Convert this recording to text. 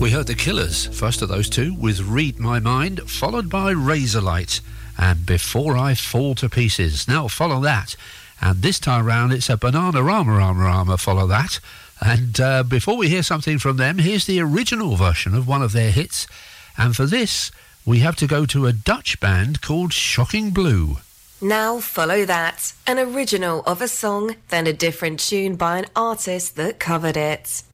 We heard the Killers, first of those two, with Read My Mind, followed by Razorlight and Before I Fall to Pieces. Now follow that, and this time round it's a Bananarama follow that. And before we hear something from them, here's the original version of one of their hits. And for this, we have to go to a Dutch band called Shocking Blue. Now follow that, an original of a song, then a different tune by an artist that covered it.